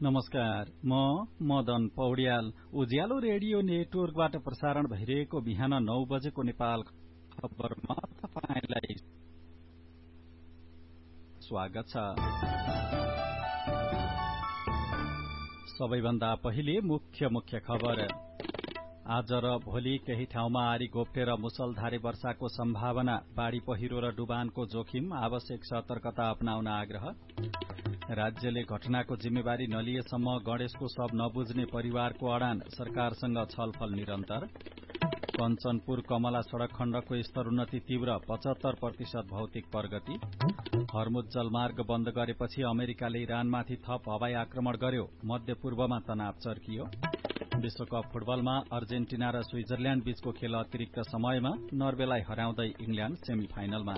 नमस्कार, म मदन पौड्याल। उज्यालो रेडियो नेटवर्कबाट प्रसारण भइरहेको बिहान 9 बजेको नेपाल खबरमा तपाईलाई स्वागत छ। सबैभन्दा पहिले मुख्य खबर। आज र भोलि केही ठाउँमा आरी घोप्टेर मुसलधारे वर्षाको सम्भावना, बाढ़ी पहिरो र डुबानको जोखिम, आवश्यक सतर्कता अपनाउन आग्रह। राज्यले घटनाको जिम्मेवारी नलिएसम्म गणेशको शव नबुझ्ने परिवारको अडान, सरकारसँग छलफल निरन्तर। कञ्चनपुर कमला सड़क खण्डको स्तरोन्नति तीव्र, 75% भौतिक प्रगति। हर्मुज जलमार्ग बन्द गरेपछि अमेरिकाले इरानमाथि थप हवाई आक्रमण गर्यो, मध्यपूर्वमा तनाव चर्कियो। विश्वकप फुटबलमा अर्जेन्टिना र स्विजरल्याण्ड बीचको खेल अतिरिक्त समयमा, नर्वेलाई हराउँदै इंग्ल्याण्ड सेमिफाइनलमा।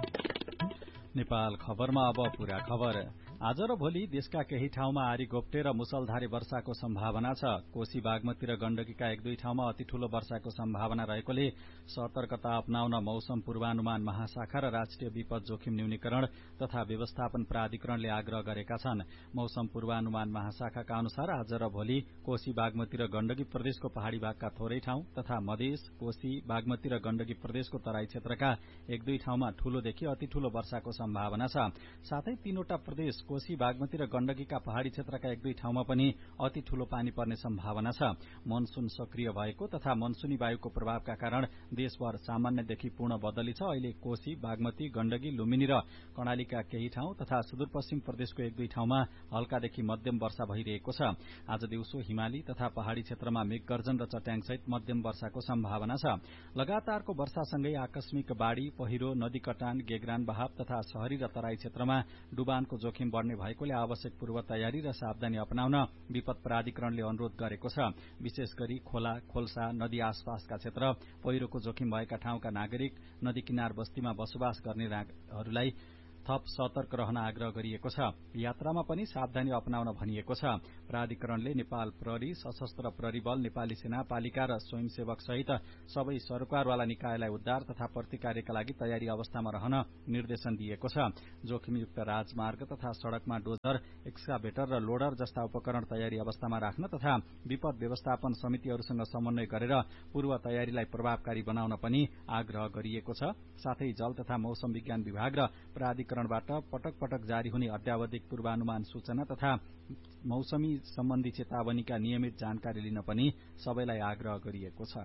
नेपाल खबरमा अब पूरा खबर। आज र भोलि देशका केही ठाउँमा आरी घोप्टे र मुसलधारे वर्षाको सम्भावना छ। कोशी बागमती र गण्डकीका एक दुई ठाउँमा अति ठूलो वर्षाको सम्भावना रहेकोले सतर्कता अपनाउन मौसम पूर्वानुमान महाशाखा र राष्ट्रिय विपद जोखिम न्यूनीकरण तथा व्यवस्थापन प्राधिकरणले आग्रह गरेका छन्। मौसम पूर्वानुमान महाशाखाका अनुसार आज र भोलि कोशी बागमती र गण्डकी प्रदेशको पहाड़ी भागका थोरै ठाउँ तथा मधेस, कोशी बागमती र गण्डकी प्रदेशको तराई क्षेत्रका एक दुई ठाउँमा ठूलोदेखि अति ठूलो वर्षाको सम्भावना छ। साथै तीनवटा प्रदेश कोशी बागमती र गण्डकीका पहाड़ी क्षेत्रका एक दुई ठाउँमा पनि अति ठूलो पानी पर्ने सम्भावना छ। मनसून सक्रिय भएको तथा मनसूनी वायुको प्रभावका कारण देशभर सामान्यदेखि पूर्ण बदली छ। अहिले कोशी बागमती गण्डकी लुम्बिनी र कर्णालीका केही ठाउँ तथा सुदूरपश्चिम प्रदेशको एक दुई ठाउँमा हल्कादेखि मध्यम वर्षा भइरहेको छ। आज दिउँसो हिमाली तथा पहाड़ी क्षेत्रमा मेघगर्जन र चट्याङसहित मध्यम वर्षाको सम्भावना छ। लगातारको वर्षासँगै आकस्मिक बाढ़ी पहिरो, नदी कटान, गेगरान बहाव तथा शहरी र तराई क्षेत्रमा डुबानको जोखिम बढ़ने भएकोले आवश्यक पूर्व तयारी र सावधानी अपनाउन विपद प्राधिकरणले अनुरोध गरेको छ। विशेष गरी खोला, खोल्सा, नदी आसपासका क्षेत्र, पहिरोको जोखिम भएका ठाउँका नागरिक, नदी किनार बस्तीमा बसोबास गर्नेहरूलाई थप सतर्क रहन आग्रह गरिएको छ। यात्रामा पनि सावधानी अपनाउन भनिएको छ। प्राधिकरणले नेपाल प्रहरी, सशस्त्र प्रहरी बल, नेपाली सेना, पालिका र स्वयंसेवक सहित सबै सरकारवाला निकायलाई उद्धार तथा प्रतिकार्यका लागि तयारी अवस्थामा रहन निर्देशन दिएको छ। जोखिमयुक्त राजमार्ग तथा सड़कमा डोजर, एक्सकाभेटर र लोडर जस्ता उपकरण तयारी अवस्थामा राख्न तथा विपद व्यवस्थापन समितिहरूसँग समन्वय गरेर पूर्व तयारीलाई प्रभावकारी बनाउन पनि आग्रह गरिएको छ। साथै जल तथा मौसम विज्ञान विभाग र प्राधिकरणबाट पटक पटक जारी हुने अद्यावधिक पूर्वानुमान सूचना तथा मौसमी सम्बन्धी चेतावनीका नियमित जानकारी लिन पनि सबैलाई आग्रह गरिएको छ।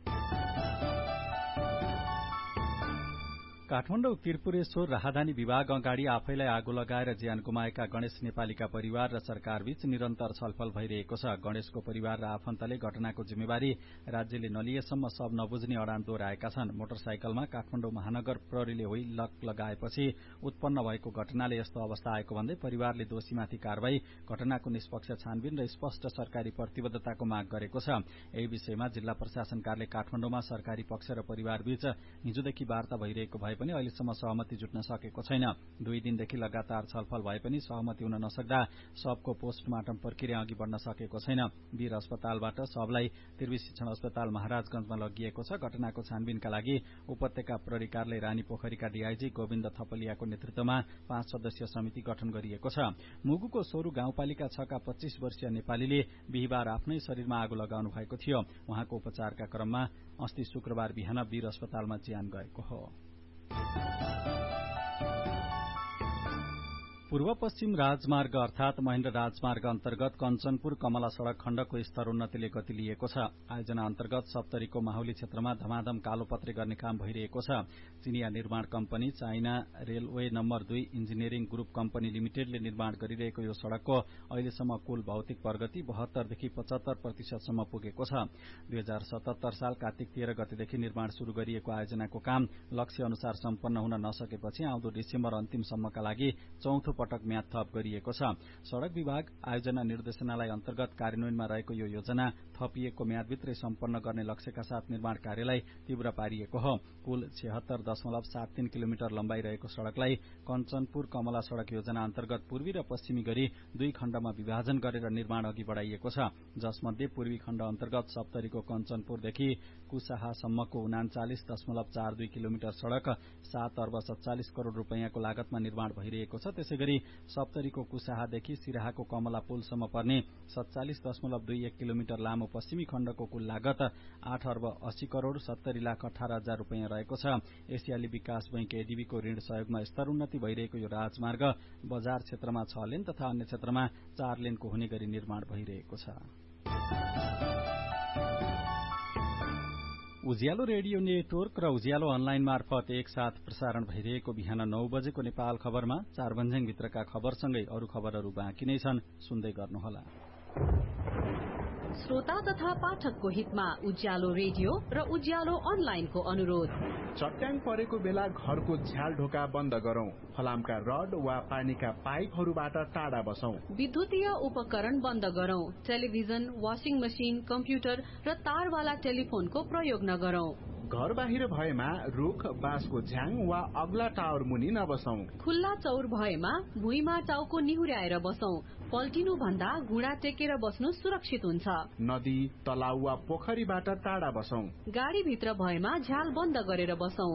काठमाडौँ त्रिपुरेश्वर राहदानी विभाग अगाडि आफैलाई आगो लगाएर ज्यान गुमाएका गणेश नेपालीका परिवार र सरकारबीच निरन्तर छलफल भइरहेको छ। गणेशको परिवार र आफन्तले घटनाको जिम्मेवारी राज्यले नलिएसम्म सब नबुझ्ने अडान दोहोर्याएका छन्। मोटरसाइकलमा काठमाडौँ महानगर प्रहरीले लक लगाएपछि उत्पन्न भएको घटनाले यस्तो अवस्था आएको भन्दै परिवारले दोषीमाथि कारवाही, घटनाको निष्पक्ष छानबिन र स्पष्ट सरकारी प्रतिबद्धताको माग गरेको छ। यही विषयमा जिल्ला प्रशासन कार्यालय काठमाडौँमा सरकारी पक्ष र परिवारबीच हिजोदेखि वार्ता भइरहेको भए पनि अहिलेसम्म सहमति जुट्न सकेको छैन। 2 दिनदेखि लगातार छलफल भए पनि सहमति हुन नसक्दा शवको पोस्टमार्टम प्रक्रिया अघि बढ्न सकेको छैन। वीर अस्पतालबाट शवलाई त्रिवी शिक्षण अस्पताल महाराजगंजमा लगिएको छ। घटनाको छानबिनका लागि उपत्यका प्रहरी कार्यालय रानी पोखरीका डीआईजी गोविन्द थपलियाको नेतृत्वमा 5 सदस्यीय समिति गठन गरिएको छ। मुगुको सोरु गाउँपालिका 6 का 25 वर्षीय नेपालीले बिहीबार आफ्नै शरीरमा आगो लगाउनु भएको थियो। उहाँको उपचारका क्रममा अस्ति शुक्रबार बिहान वीर अस्पतालमा ज्यान गएको हो। पूर्व पश्चिम राजमार्ग अर्थात महेन्द्र राजमार्ग अन्तर्गत कञ्चनपुर कमला सड़क खण्डको स्तरोन्नतिले गति लिएको छ। आयोजना अन्तर्गत सप्तरीको माहुली क्षेत्रमा धमाधम कालोपत्रे गर्ने काम भइरहेको छ। चिनिया निर्माण company China railway number 2 engineering group company लिमिटेडले निर्माण गरिरहेको यो सड़कको अहिलेसम्म कुल भौतिक प्रगति 72 देखि 75% सम्म पुगेको छ। 2077 साल कार्तिक 13 गतेदेखि निर्माण शुरू गरिएको आयोजनाको काम लक्ष्य अनुसार सम्पन्न हुन नसकेपछि आउँदो डिसेम्बर अन्तिमसम्मका लागि चौथो पटक म्याद थप गरिएको छ। सड़क विभाग आयोजना निर्देशनालय अन्तर्गत कार्यान्वयनमा रहेको यो योजना थपिएको म्यादभित्रै सम्पन्न गर्ने लक्ष्यका साथ निर्माण कार्यलाई तीव्र पारिएको हो। कुल 76.73 किलोमिटर लम्बाई रहेको सड़कलाई कञ्चनपुर कमला सड़क योजना अन्तर्गत पूर्वी र पश्चिमी गरी 2 खण्डमा विभाजन गरेर निर्माण अघि बढ़ाइएको छ। जसमध्ये पूर्वी खण्ड अन्तर्गत सप्तरीको कञ्चनपुरदेखि कुसाहासम्मको 39.42 किलोमिटर सड़क 7 अर्ब 47 करोड़ रूपैयाँको लागतमा निर्माण भइरहेको छ। त्यसैगरी गरी सप्तरीको कुसाहादेखि सिराहाको कमला पुलसम्म पर्ने 47.21 किलोमिटर लामो पश्चिमी खण्डको कुल लागत 8 अर्ब 80 करोड़ 70 लाख 18 हजार रुपियाँ रहेको छ। एसियाली विकास बैंक एडीबीको ऋण सहयोगमा स्तरोन्नति भइरहेको यो राजमार्ग बजार क्षेत्रमा 6 लेन तथा अन्य क्षेत्रमा 4 लेनको हुने गरी निर्माण भइरहेको छ। उज्यालो रेडियो नेटवर्क र उज्यालो अनलाइन मार्फत एकसाथ प्रसारण भइरहेको बिहान 9 बजेको नेपाल खबरमा 4 भन्ज्याङभित्रका खबरसँगै अरू खबरहरू बाँकी नै छन्, सुन्दै गर्नुहोला। श्रोता तथा पाठकको हितमा उज्यालो रेडियो र उज्यालो अनलाइनको अनुरोध। चट्याङ परेको बेला घरको झ्याल ढोका बन्द गरौं, फलामका रड वा पानीका पाइपहरूबाट टाढा बसौं, विद्युतीय उपकरण बन्द गरौं, टेलिभिजन, वाशिङ मशिन, कम्प्युटर र तारवाला टेलिफोनको प्रयोग नगरौं। घर बाहिर भएमा रुख बाँसको झ्याङ वा अग्ला टावर मुनि नबसौं। खुल्ला चौर भएमा भुइँमा टाउको निहुर्याएर बसौं। पल्टिनु भन्दा घुँडा टेकेर बस्नु सुरक्षित हुन्छ। नदी, तलाउ वा पोखरीबाट टाढा बसौं। गाडी भित्र भएमा झ्याल बन्द गरेर बसौं।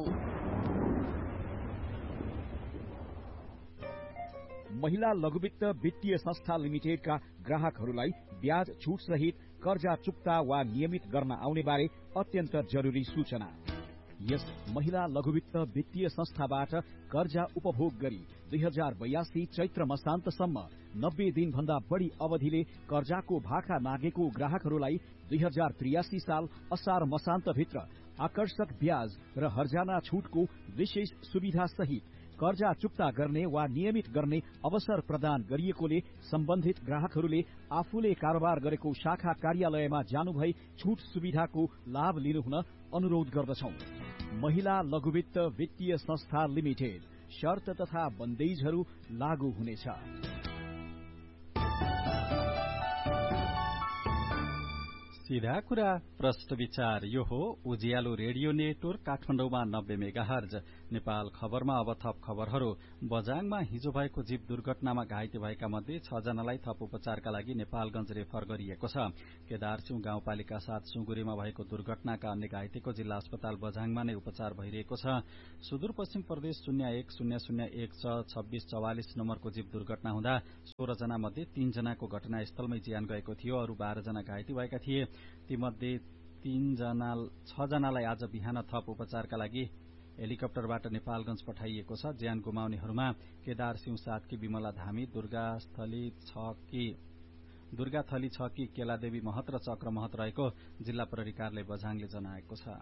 महिला लघुवित्त वित्तीय संस्था लिमिटेडका ग्राहकहरूलाई ब्याज छुट सहित कर्जा चुक्ता वा नियमित गर्न आउने बारे अत्यन्त जरुरी सूचना। यस महिला लघुवित्त वित्तीय संस्थाबाट कर्जा उपभोग गरी 2082 चैत्र मसान्तसम्म 90 दिनभन्दा बढी अवधिले कर्जाको भाका नागेको ग्राहकहरूलाई 2083 साल असार मसान्तभित्र आकर्षक ब्याज र हर्जाना छुटको विशेष सुविधा सहित कर्जा चुक्ता गर्ने वा नियमित गर्ने अवसर प्रदान गरिएकोले सम्बन्धित ग्राहकहरूले आफूले कारोबार गरेको शाखा कार्यालयमा जानुभई छुट सुविधाको लाभ लिनुहुन अनुरोध गर्दछौं। महिला लघुवित्त वित्तीय संस्था लिमिटेड, शर्त तथा बन्देजहरू लागू हुनेछ। सीधा कुरा प्रश्न विचार, यो हो उज्यालो रेडियो नेटवर्क काठमाडौँमा 90 मेगाहर्ज। नेपाल खबरमा अब थप खबरहरू। बजाङमा हिजो भएको जीव दुर्घटनामा घाइते भएका मध्ये 6 जनालाई थप उपचारका लागि नेपालगंज रेफर गरिएको छ। केदारसिंह गाउँपालिका 7 सुँगुरीमा भएको दुर्घटनाका अन्य घाइतेको जिल्ला अस्पताल बझाङमा नै उपचार भइरहेको छ। सुदूरपश्चिम प्रदेश 01 नम्बरको जीव दुर्घटना हुँदा 16 जना मध्ये 3 जनाको घटनास्थलमै ज्यान गएको थियो। अरू 12 जना घाइते भएका थिए। तीमध्ये 6 जनालाई आज बिहान थप उपचारका लागि हेलिकप्टरबाट नेपालगंज पठाइएको छ। ज्यान गुमाउनेहरूमा केदारसिंह 7 की विमला धामी, दुर्गाथली 6 की केलादेवी महत र चक्र महत रहेको जिल्ला प्रहरी कार्यालय बझाङले जनाएको छ।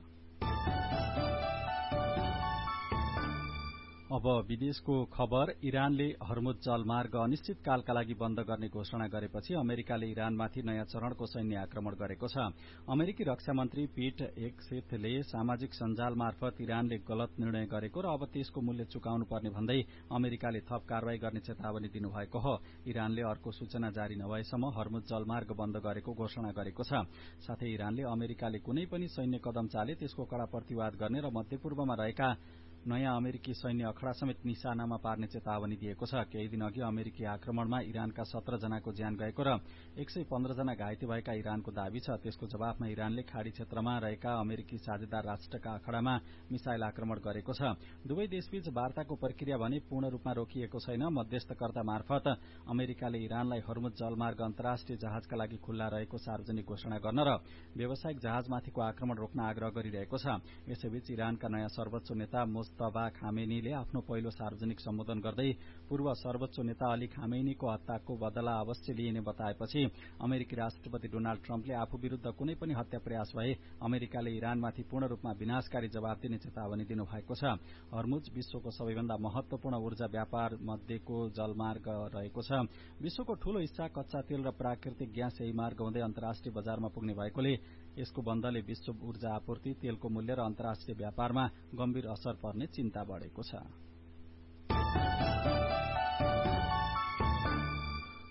अब विदेशको खबर। इरानले हर्मुज जलमार्ग अनिश्चितकालका लागि बन्द गर्ने घोषणा गरेपछि अमेरिकाले इरानमाथि नयाँ चरणको सैन्य आक्रमण गरेको छ। अमेरिकी रक्षा मन्त्री पीट हेग्सेथले सामाजिक सञ्जाल मार्फत इरानले गलत निर्णय गरेको र अब त्यसको मूल्य चुकाउनु पर्ने भन्दै अमेरिकाले थप कारवाही गर्ने चेतावनी दिनुभएको हो। इरानले अर्को सूचना जारी नभएसम्म हर्मुज जलमार्ग बन्द गरेको घोषणा गरेको छ। साथै इरानले अमेरिकाले कुनै पनि सैन्य कदम चाले त्यसको कड़ा प्रतिवाद गर्ने र मध्यपूर्वमा रहेका नयाँ अमेरिकी सैन्य अखडा समेत निशानामा पार्ने चेतावनी दिएको छ। केही दिन अघि अमेरिकी आक्रमणमा इरानका 17 जनाको ज्यान गएको र 115 जना घाइते भएका इरानको दावी छ। त्यसको जवाफमा इरानले खाड़ी क्षेत्रमा रहेका अमेरिकी साझेदार राष्ट्रका अखडामा मिसाइल आक्रमण गरेको छ। दुवै देशबीच वार्ताको प्रक्रिया भने पूर्ण रूपमा रोकिएको छैन। मध्यस्थकर्ता मार्फत अमेरिकाले इरानलाई हर्मुज जलमार्ग अन्तर्राष्ट्रिय जहाजका लागि खुल्ला रहेको सार्वजनिक घोषणा गर्न र व्यावसायिक जहाजमाथिको आक्रमण रोक्न आग्रह गरिरहेको छ। यसैबीच इरानका नयाँ सर्वोच्च नेता मुस्तफा खामेनीले आफ्नो पहिलो सार्वजनिक सम्बोधन गर्दै पूर्व सर्वोच्च नेता अली खामेनीको हत्याको बदला अवश्य लिइने बताएपछि अमेरिकी राष्ट्रपति डोनाल्ड ट्रम्पले आफू विरूद्ध कुनै पनि हत्या प्रयास भए अमेरिकाले इरानमाथि पूर्ण रूपमा विनाशकारी जवाब दिने चेतावनी दिनुभएको छ। हर्मुज विश्वको सबैभन्दा महत्वपूर्ण ऊर्जा व्यापार मध्येको जलमार्ग रहेको छ। विश्वको ठूलो हिस्सा कच्चा तेल र प्राकृतिक ग्यास यही मार्ग हुँदै अन्तर्राष्ट्रिय बजारमा पुग्ने भएकोले यसको बन्दले विश्व ऊर्जा आपूर्ति, तेलको मूल्य र अन्तर्राष्ट्रिय व्यापारमा गम्भीर असर पर्ने चिन्ता बढ़ेको छ।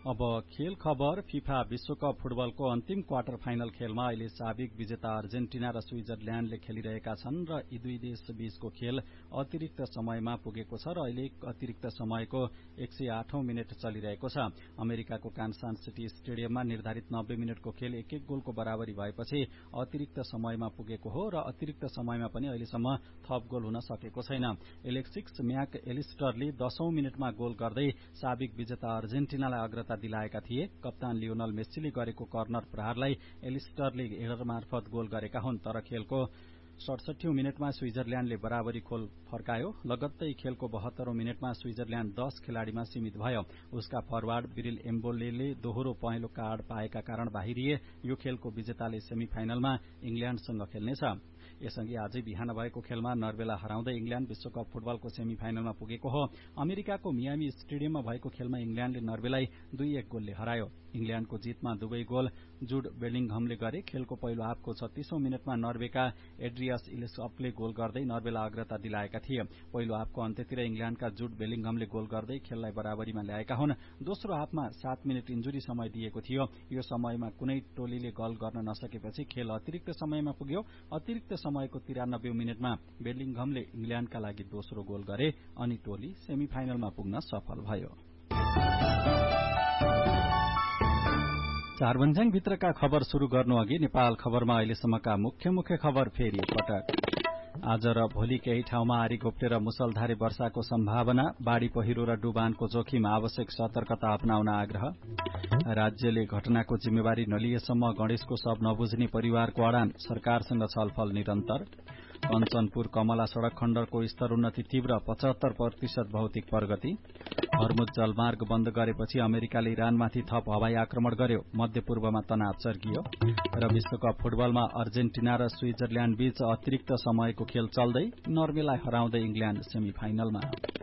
अब खेल खबर। फिफा विश्वकप फुटबलको अन्तिम क्वार्टर फाइनल खेलमा अहिले साबिक विजेता अर्जेन्टिना र स्विजरल्याण्डले खेलिरहेका छन् र यी दुई देश बीचको खेल अतिरिक्त समयमा पुगेको छ र अहिले अतिरिक्त समयको 108औं मिनेट चलिरहेको छ। अमेरिकाको कान्सास सिटी स्टेडियममा निर्धारित 90 मिनटको खेल एक गोलको बराबरी भएपछि अतिरिक्त समयमा पुगेको हो र अतिरिक्त समयमा पनि अहिलेसम्म थप गोल हुन सकेको छैन। एलेक्सिस म्याक एलिस्टरले 10औं मिनटमा गोल गर्दै साबिक विजेता अर्जेन्टिनालाई अग्रता दिलाएका थिए। कप्तान लियोनल मेस्सीले गरेको कर्नर प्रहारलाई एलिस्टरले हेडर मार्फत गोल गरेका हुन्, तर खेलको 67औं मिनटमा स्विजरल्याण्डले बराबरी गोल फर्कायो। लगत्तै खेलको 72औं मिनटमा स्विजरल्याण्ड 10 खेलाड़ीमा सीमित भयो। उसका फरवार्ड बिरिल एम्बोलेले दोहोरो पहेँलो कार्ड पाएका कारण बाहिरिए। यो खेलको विजेताले सेमी फाइनलमा इंग्ल्याण्डसँग खेल्नेछ। यसअघि आजै बिहान भएको खेलमा नर्वेलाई हराउँदै इंग्ल्याण्ड विश्वकप फुटबलको सेमी फाइनलमा पुगेको हो। अमेरिकाको मियामी स्टेडियममा भएको खेलमा इंग्ल्याण्डले नर्वेलाई 2-1 गोलले हरायो। इंग्ल्याण्डको जितमा दुवै गोल जुड बेलिङहमले गरे। खेलको पहिलो हाफको 36औं मिनटमा नर्वेका एड्रियास इलेसअपले गोल गर्दै नर्वेलाई अग्रता दिलाएका थिए। पहिलो हाफको अन्त्यतिर इंग्ल्याण्डका जुड बेलिङहमले गोल गर्दै खेललाई बराबरीमा ल्याएका हुन्। दोस्रो हाफमा 7 मिनट इन्जुरी समय दिएको थियो। यो समयमा कुनै टोलीले गोल गर्न नसकेपछि खेल अतिरिक्त समयमा पुग्यो। अतिरिक्त समयको 93औं मिनटमा बेलिङहमले इंग्ल्याण्डका लागि दोस्रो गोल गरे अनि टोली सेमी फाइनलमा पुग्न सफल भयो। चारभन्ज्याङ भित्रका खबर शुरू गर्नु अघि नेपाल खबरमा अहिलेसम्मका मुख्य खबर फेरि एकपटक। आज र भोलि केही ठाउँमा आरी घोप्टेर मुसलधारे वर्षाको सम्भावना, बाढ़ी पहिरो र डुबानको जोखिम, आवश्यक सतर्कता अपनाउन आग्रह। राज्यले घटनाको जिम्मेवारी नलिएसम्म गणेशको शव नबुझ्ने परिवारको अडान, सरकारसँग छलफल निरन्तर। कञ्चनपुर कमला सड़क खण्डको स्तरोन्नति तीव्र, 75% भौतिक प्रगति। हर्मुज जलमार्ग बन्द गरेपछि अमेरिकाले इरानमाथि थप हवाई आक्रमण गर्यो, मध्यपूर्वमा तनाव चर्कियो। र विश्वकप फुटबलमा अर्जेन्टिना र स्विजरल्याण्ड बीच अतिरिक्त समयको खेल चल्दै नर्वेलाई हराउँदै इंग्ल्याण्ड सेमी फाइनलमा।